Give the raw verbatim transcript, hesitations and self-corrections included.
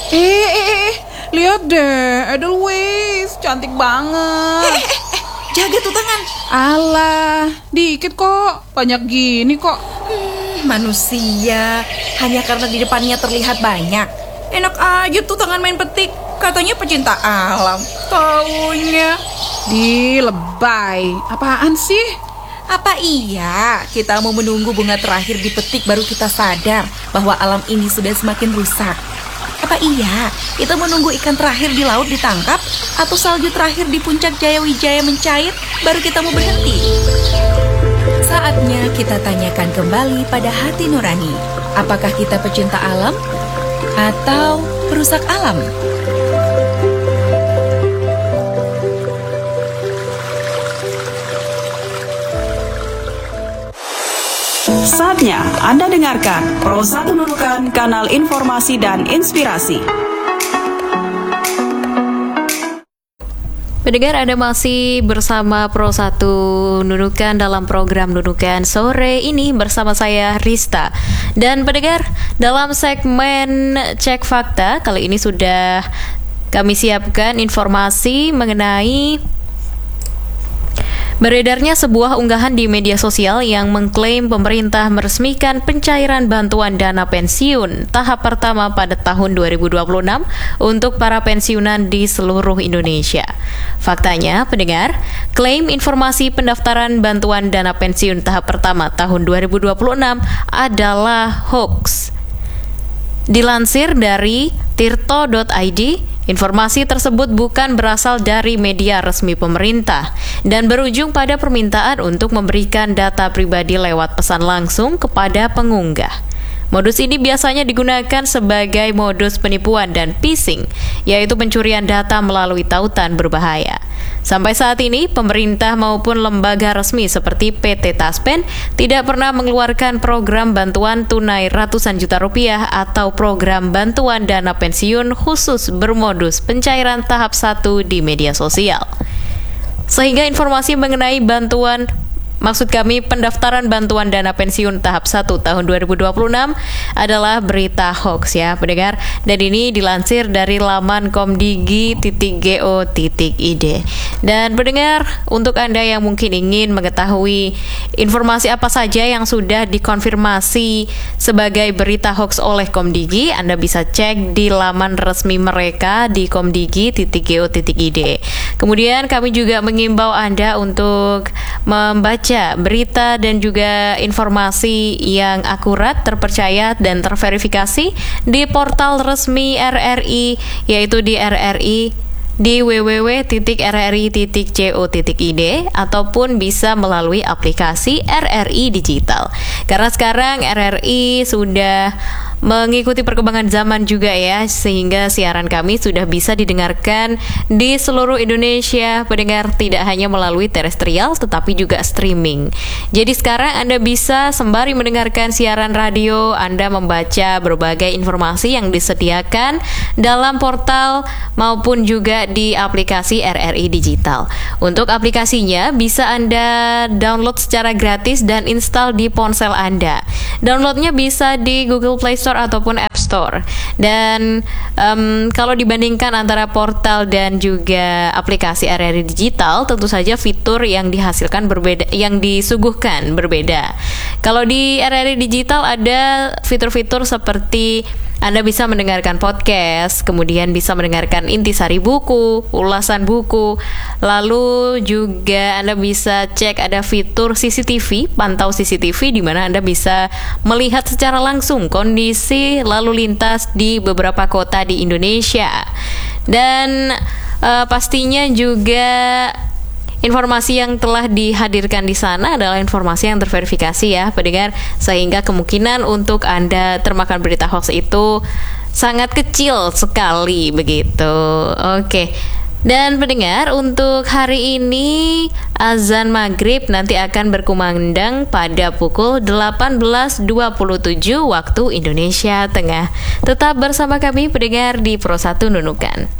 Eh, eh, eh, lihat deh, Edelweiss, cantik banget. Eh, eh, eh, jaga tuh tangan. Alah, dikit kok, banyak gini kok. Hmm, manusia, hanya karena di depannya terlihat banyak. Enak aja tuh tangan main petik. Katanya pecinta alam. Taunya Di lebay, apaan sih? apa iya kita mau menunggu bunga terakhir dipetik baru kita sadar bahwa alam ini sudah semakin rusak? Apa iya kita menunggu ikan terakhir di laut ditangkap atau salju terakhir di puncak Jaya Wijaya mencair baru kita mau berhenti? Saatnya kita tanyakan kembali pada hati nurani. Apakah kita pecinta alam atau perusak alam? Saatnya Anda dengarkan Pro satu Nunukan, kanal informasi dan inspirasi. Pendengar, Anda masih bersama Pro satu Nunukan dalam program Nunukan sore ini bersama saya Rista. Dan pendengar, dalam segmen Cek Fakta kali ini sudah kami siapkan informasi mengenai beredarnya sebuah unggahan di media sosial yang mengklaim pemerintah meresmikan pencairan bantuan dana pensiun tahap pertama pada tahun dua ribu dua puluh enam untuk para pensiunan di seluruh Indonesia. Faktanya, pendengar, klaim informasi pendaftaran bantuan dana pensiun tahap pertama tahun dua ribu dua puluh enam adalah hoax. Dilansir dari tirto dot i d, informasi tersebut bukan berasal dari media resmi pemerintah dan berujung pada permintaan untuk memberikan data pribadi lewat pesan langsung kepada pengunggah. Modus ini biasanya digunakan sebagai modus penipuan dan phishing, yaitu pencurian data melalui tautan berbahaya. Sampai saat ini, pemerintah maupun lembaga resmi seperti P T Taspen tidak pernah mengeluarkan program bantuan tunai ratusan juta rupiah atau program bantuan dana pensiun khusus bermodus pencairan tahap satu di media sosial. Sehingga informasi mengenai bantuan Maksud kami pendaftaran bantuan dana pensiun tahap satu tahun dua ribu dua puluh enam adalah berita hoax ya pendengar. Dan ini dilansir dari laman komdigi titik go titik id. Dan pendengar, untuk Anda yang mungkin ingin mengetahui informasi apa saja yang sudah dikonfirmasi sebagai berita hoax oleh Komdigi, Anda bisa cek di laman resmi mereka di komdigi titik go titik id. Kemudian kami juga mengimbau Anda untuk membaca berita dan juga informasi yang akurat, terpercaya dan terverifikasi di portal resmi R R I, yaitu di R R I di w w w titik r r i titik co titik id ataupun bisa melalui aplikasi R R I Digital. Karena sekarang R R I sudah mengikuti perkembangan zaman juga ya, sehingga siaran kami sudah bisa didengarkan di seluruh Indonesia, pendengar, tidak hanya melalui terestrial tetapi juga streaming. Jadi sekarang Anda bisa sembari mendengarkan siaran radio, Anda membaca berbagai informasi yang disediakan dalam portal maupun juga di aplikasi R R I Digital. Untuk aplikasinya bisa Anda download secara gratis dan install di ponsel Anda. Downloadnya bisa di Google Play Store ataupun App Store. Dan um, kalau dibandingkan antara portal dan juga aplikasi R R I Digital, tentu saja fitur yang dihasilkan berbeda, yang disuguhkan berbeda. Kalau di R R I Digital ada fitur-fitur seperti Anda bisa mendengarkan podcast, kemudian bisa mendengarkan intisari buku, ulasan buku, lalu juga Anda bisa cek ada fitur C C T V, pantau C C T V, di mana Anda bisa melihat secara langsung kondisi lalu lintas di beberapa kota di Indonesia. Dan uh, pastinya juga informasi yang telah dihadirkan di sana adalah informasi yang terverifikasi ya pendengar, sehingga kemungkinan untuk Anda termakan berita hoax itu sangat kecil sekali begitu. Oke. Dan pendengar, untuk hari ini azan maghrib nanti akan berkumandang pada pukul delapan belas dua puluh tujuh waktu Indonesia Tengah. Tetap bersama kami pendengar di Pro satu Nunukan.